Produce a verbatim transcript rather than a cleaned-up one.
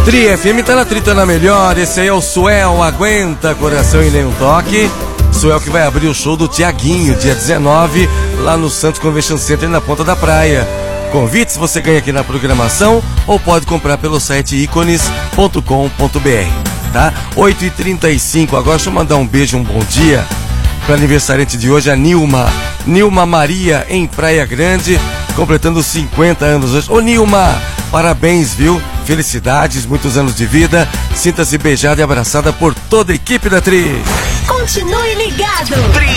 Tri F M tá na Tri, tá na melhor. Esse aí é o Suel, Aguenta Coração e Nem um Toque. Suel que vai abrir o show do Tiaguinho, dia dezenove, lá no Santos Convention Center, na Ponta da Praia. Convites você ganha aqui na programação ou pode comprar pelo site icones ponto com ponto br, tá? oito e trinta e cinco, agora deixa eu mandar um beijo, um bom dia para aniversariante de hoje, a Nilma. Nilma Maria, em Praia Grande, completando cinquenta anos hoje. Ô Nilma, parabéns, viu? Felicidades, muitos anos de vida. Sinta-se beijada e abraçada por toda a equipe da Tri. Continue ligado.